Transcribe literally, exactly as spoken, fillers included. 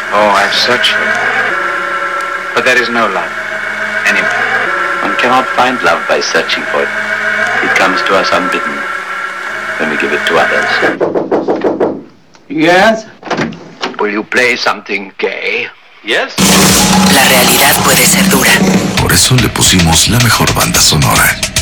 Oh, I've searched for it. But there is no love anywhere. One cannot find love by searching for it. It comes to us unbidden when we give it to others. Yes? Will you play something gay? Yes? La realidad puede ser dura. Por eso le pusimos la mejor banda sonora.